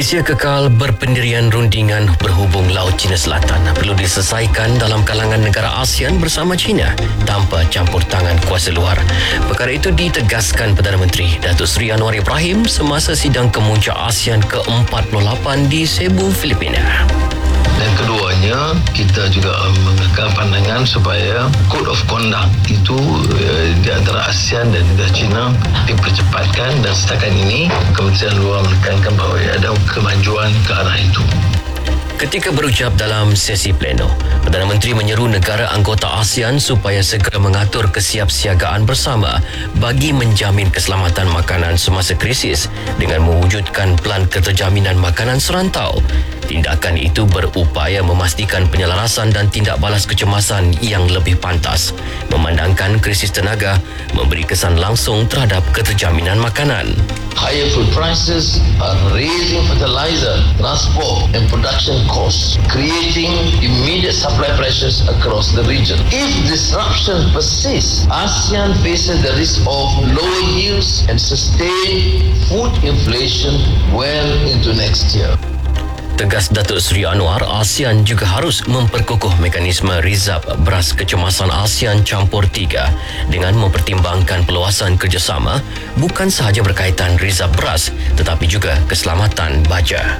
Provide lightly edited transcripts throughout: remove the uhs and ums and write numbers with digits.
Malaysia kekal berpendirian rundingan berhubung Laut Cina Selatan perlu diselesaikan dalam kalangan negara ASEAN bersama China tanpa campur tangan kuasa luar. Perkara itu ditegaskan Perdana Menteri Datuk Seri Anwar Ibrahim semasa sidang kemuncak ASEAN ke-48 di Cebu, Filipina. Dan keduanya, kita juga mengekalkan pandangan supaya Code of Conduct itu di antara ASEAN dan negara China dipercepatkan, dan setakat ini Kementerian Luar menekankan bahawa ada kemajuan ke arah itu. Ketika berucap dalam sesi pleno, Perdana Menteri menyeru negara anggota ASEAN supaya segera mengatur kesiapsiagaan bersama bagi menjamin keselamatan makanan semasa krisis dengan mewujudkan pelan keterjaminan makanan serantau. Tindakan itu berupaya memastikan penyelarasan dan tindak balas kecemasan yang lebih pantas, memandangkan krisis tenaga memberi kesan langsung terhadap keterjaminan makanan. Higher food prices are raising fertilizer, transport and production costs, creating immediate supply pressures across the region. If disruption persists, ASEAN faces the risk of lower yields and sustained food inflation well into next year. Tegas Datuk Seri Anwar, ASEAN juga harus memperkukuh mekanisme rizab beras kecemasan ASEAN campur 3 dengan mempertimbangkan peluasan kerjasama bukan sahaja berkaitan rizab beras tetapi juga keselamatan baja.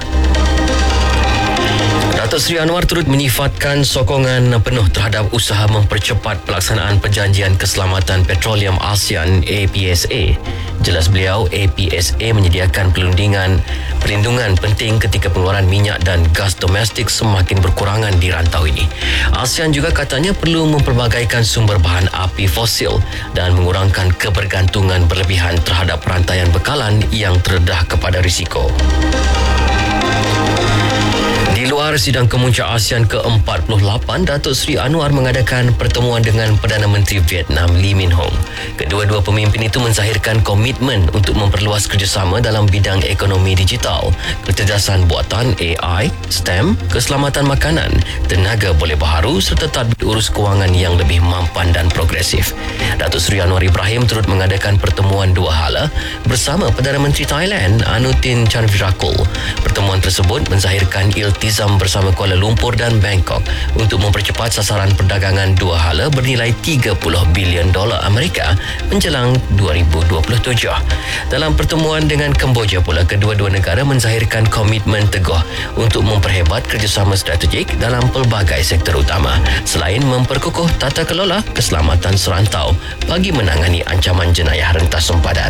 Datuk Seri Anwar turut menyifatkan sokongan penuh terhadap usaha mempercepat pelaksanaan Perjanjian Keselamatan Petroleum ASEAN APSA. Jelas beliau, APSA menyediakan perlindungan penting ketika pengeluaran minyak dan gas domestik semakin berkurangan di rantau ini. ASEAN juga katanya perlu memperbagaikan sumber bahan api fosil dan mengurangkan kebergantungan berlebihan terhadap rantaian bekalan yang terdedah kepada risiko. Di luar sidang kemuncak ASEAN ke-48, Datuk Seri Anwar mengadakan pertemuan dengan Perdana Menteri Vietnam Lee Min Ho. Kedua-dua pemimpin itu menzahirkan komitmen untuk memperluas kerjasama dalam bidang ekonomi digital, kecerdasan buatan AI, STEM, keselamatan makanan, tenaga boleh baharu serta tadbir urus kewangan yang lebih mampan dan progresif. Datuk Seri Anwar Ibrahim turut mengadakan pertemuan dua hala bersama Perdana Menteri Thailand Anutin Charnvirakul. Pertemuan tersebut menzahirkan iltizam bersama Kuala Lumpur dan Bangkok untuk mempercepat sasaran perdagangan dua hala bernilai $30 bilion Amerika menjelang 2027. Dalam pertemuan dengan Kemboja pula, kedua-dua negara menzahirkan komitmen teguh untuk memperhebat kerjasama strategik dalam pelbagai sektor utama selain memperkukuh tata kelola keselamatan serantau bagi menangani ancaman jenayah rentas sempadan.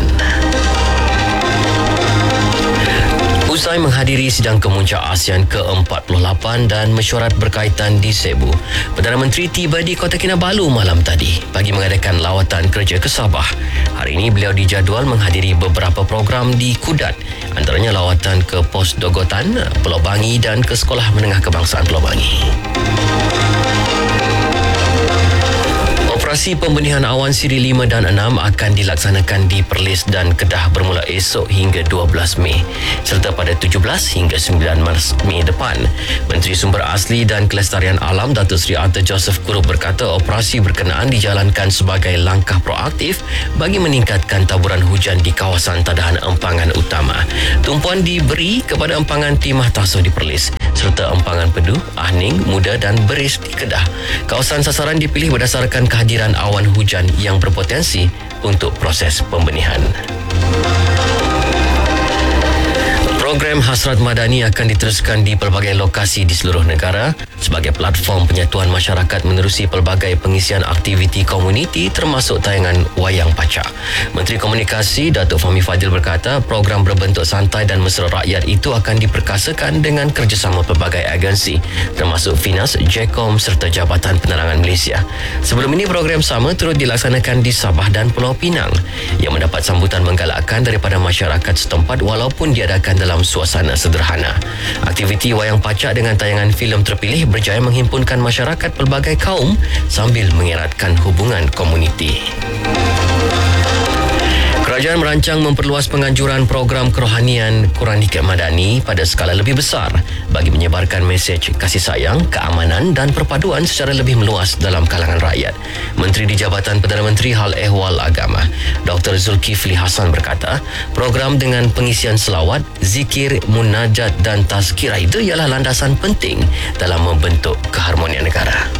Usai menghadiri sidang kemuncak ASEAN ke-48 dan mesyuarat berkaitan di Cebu, Perdana Menteri tiba di Kota Kinabalu malam tadi bagi mengadakan lawatan kerja ke Sabah. Hari ini beliau dijadual menghadiri beberapa program di Kudat, antaranya lawatan ke Pos Dogotan, Pulau Bangi dan ke Sekolah Menengah Kebangsaan Pulau Bangi. Operasi pembenihan awan siri 5 dan 6 akan dilaksanakan di Perlis dan Kedah bermula esok hingga 12 Mei serta pada 17 hingga 19 Mei depan. Menteri Sumber Asli dan Kelestarian Alam Datuk Seri Arthur Joseph Kurup berkata operasi berkenaan dijalankan sebagai langkah proaktif bagi meningkatkan taburan hujan di kawasan tadahan empangan utama. Tumpuan diberi kepada empangan Timah Taso di Perlis serta empangan Pedu, Ahning, Muda dan Beris di Kedah. Kawasan sasaran dipilih berdasarkan kehadiran awan hujan yang berpotensi untuk proses pembenihan. Program Hasrat Madani akan diteruskan di pelbagai lokasi di seluruh negara sebagai platform penyatuan masyarakat menerusi pelbagai pengisian aktiviti komuniti termasuk tayangan Wayang Pacak. Menteri Komunikasi Datuk Fahmi Fadzil berkata program berbentuk santai dan mesra rakyat itu akan diperkasakan dengan kerjasama pelbagai agensi termasuk Finas, Jecom serta Jabatan Penerangan Malaysia. Sebelum ini program sama turut dilaksanakan di Sabah dan Pulau Pinang yang mendapat sambutan menggalakkan daripada masyarakat setempat walaupun diadakan dalam suasana sederhana. Aktiviti Wayang Pacak dengan tayangan filem terpilih berjaya menghimpunkan masyarakat pelbagai kaum sambil mengeratkan hubungan komuniti. Kerajaan merancang memperluas penganjuran program kerohanian Quran Hikmat Madani pada skala lebih besar bagi menyebarkan mesej kasih sayang, keamanan dan perpaduan secara lebih meluas dalam kalangan rakyat. Menteri di Jabatan Perdana Menteri Hal Ehwal Agama, Dr. Zulkifli Hasan berkata, program dengan pengisian selawat, zikir, munajat dan tazkirah itu ialah landasan penting dalam membentuk keharmonian negara.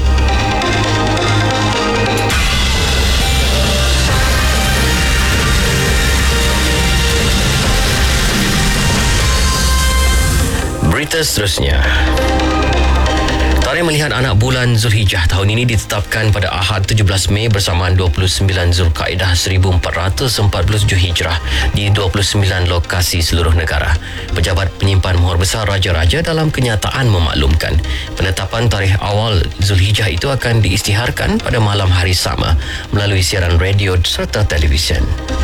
Berita seterusnya. Tarikh melihat anak bulan Zulhijjah tahun ini ditetapkan pada Ahad 17 Mei bersamaan 29 Zulkaidah 1447 Hijrah di 29 lokasi seluruh negara. Pejabat penyimpan mohor besar Raja-Raja dalam kenyataan memaklumkan penetapan tarikh awal Zulhijjah itu akan diisytiharkan pada malam hari sama melalui siaran radio serta televisyen.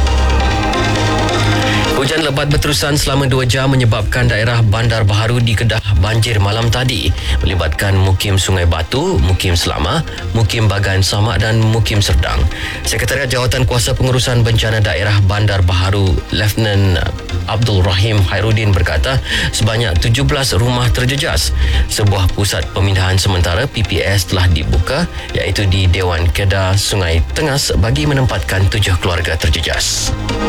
Hujan lebat berterusan selama 2 jam menyebabkan daerah Bandar Baharu di Kedah banjir malam tadi, melibatkan Mukim Sungai Batu, Mukim Selama, Mukim Bagan Samak dan Mukim Serdang. Sekretariat Jawatan Kuasa Pengurusan Bencana Daerah Bandar Baharu, Lieutenant Abdul Rahim Khairuddin berkata, sebanyak 17 rumah terjejas. Sebuah pusat pemindahan sementara PPS telah dibuka, iaitu di Dewan Kedah Sungai Tengas bagi menempatkan 7 keluarga terjejas.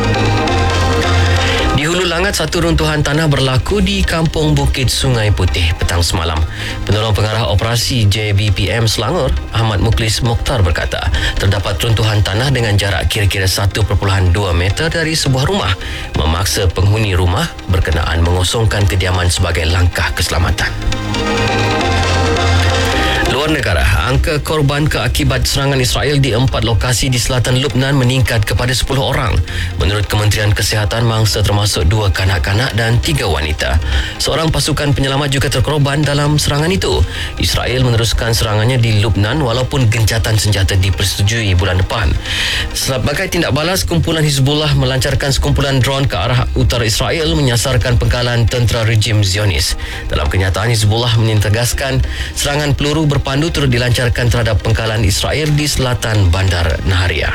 Di Hulu Langat, satu runtuhan tanah berlaku di Kampung Bukit Sungai Putih petang semalam. Penolong Pengarah Operasi JBPM Selangor, Ahmad Muklis Mokhtar berkata, terdapat runtuhan tanah dengan jarak kira-kira 1.2 meter dari sebuah rumah, memaksa penghuni rumah berkenaan mengosongkan kediaman sebagai langkah keselamatan. Luar negara, angka korban keakibat serangan Israel di 4 lokasi di selatan Lubnan meningkat kepada 10 orang. Menurut Kementerian Kesihatan, mangsa termasuk 2 kanak-kanak dan 3 wanita. Seorang pasukan penyelamat juga terkorban dalam serangan itu. Israel meneruskan serangannya di Lubnan walaupun gencatan senjata dipersetujui bulan depan. Sebagai tindak balas, kumpulan Hizbullah melancarkan sekumpulan drone ke arah utara Israel menyasarkan pengkalan tentera rejim Zionis. Dalam kenyataan, Hizbullah menegaskan serangan peluru berpandu turut dilancarkan terhadap pengkalan Israel di selatan Bandar Nahariya.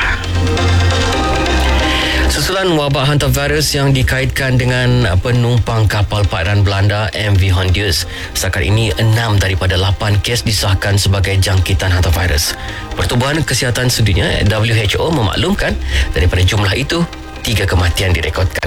Susulan wabak hantavirus yang dikaitkan dengan penumpang kapal perairan Belanda MV Hondius. Setakat ini 6 daripada 8 kes disahkan sebagai jangkitan hantavirus. Pertubuhan Kesihatan Sedunia WHO memaklumkan daripada jumlah itu 3 kematian direkodkan.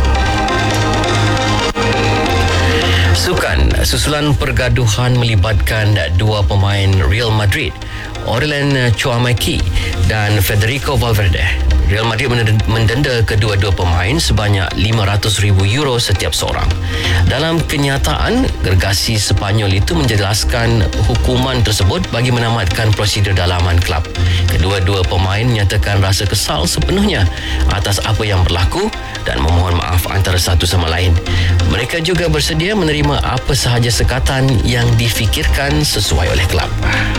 Sukan, susulan pergaduhan melibatkan 2 pemain Real Madrid, Aurelien Tchouameni dan Federico Valverde. Real Madrid mendenda kedua-dua pemain sebanyak €500,000 setiap seorang. Dalam kenyataan, gergasi Sepanyol itu menjelaskan hukuman tersebut bagi menamatkan prosedur dalaman kelab. Kedua-dua pemain menyatakan rasa kesal sepenuhnya atas apa yang berlaku dan memohon maaf antara satu sama lain. Mereka juga bersedia menerima apa sahaja sekatan yang difikirkan sesuai oleh kelab.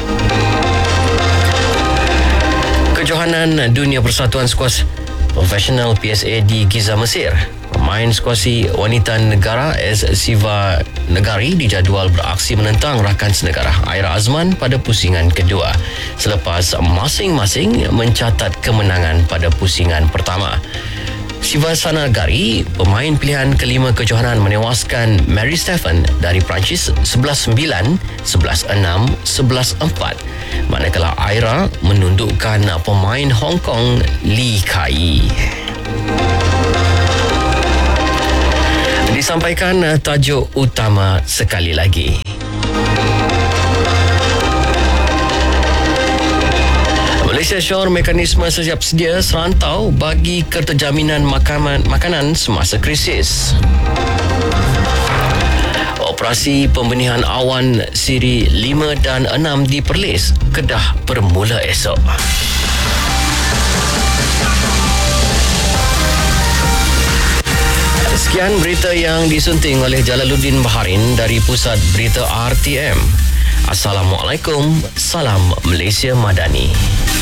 Kejohanan Dunia Persatuan Skuas Profesional PSA di Giza, Mesir. Pemain skuasi wanita negara AS Siva Negari dijadual beraksi menentang rakan senegara Aira Azman pada pusingan kedua selepas masing-masing mencatat kemenangan pada pusingan pertama. Siva Sanagari, pemain pilihan kelima kejohanan, menewaskan Mary Stephen dari Perancis 11-9, 11-6, 11-4. Manakala Aira menundukkan pemain Hong Kong Lee Kai. Disampaikan tajuk utama sekali lagi. Malaysia syor mekanisme sesiap sedia serantau bagi keterjaminan makanan semasa krisis. Operasi pembenihan awan siri 5 dan 6 di Perlis, Kedah bermula esok. Sekian berita yang disunting oleh Jalaluddin Baharin dari Pusat Berita RTM. Assalamualaikum, salam Malaysia Madani.